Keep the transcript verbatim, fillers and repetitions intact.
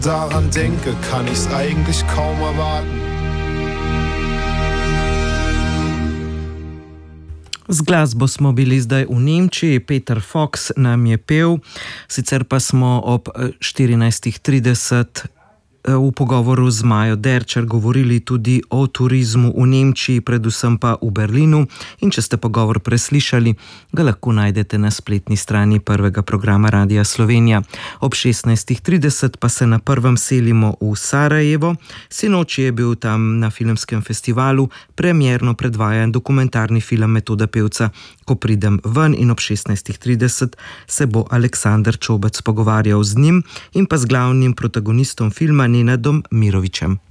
daran denke, kann ich's eigentlich kaum erwarten. Z glasbo smo bili zdaj v Nemčiji, Peter Fox nam je pel, sicer pa smo ob štirinajstih trideset v pogovoru z Majo Derčar govorili tudi o turizmu v Nemčiji, predvsem pa v Berlinu, in če ste pogovor preslišali, ga lahko najdete na spletni strani prvega programa Radia Slovenija. Ob šestnajstih trideset pa se na prvem selimo v Sarajevo. Sinoči je bil tam na filmskem festivalu premierno predvajan dokumentarni film Metoda Pevca Ko pridem ven, in ob šestnajstih trideset se bo Aleksander Čobec pogovarjal z njim in pa z glavnim protagonistom filma Nenadom Mirovićem.